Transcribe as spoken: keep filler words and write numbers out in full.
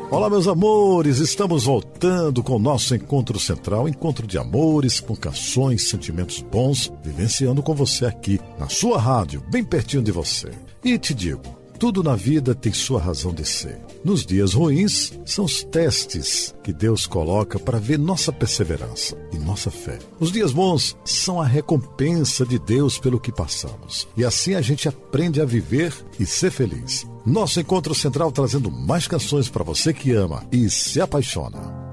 Olá, meus amores, estamos voltando com o nosso encontro central, encontro de amores, com canções, sentimentos bons, vivenciando com você aqui, na sua rádio, bem pertinho de você. E te digo, tudo na vida tem sua razão de ser. Nos dias ruins, são os testes que Deus coloca para ver nossa perseverança e nossa fé. Os dias bons são a recompensa de Deus pelo que passamos. E assim a gente aprende a viver e ser feliz. Nosso encontro central trazendo mais canções para você que ama e se apaixona.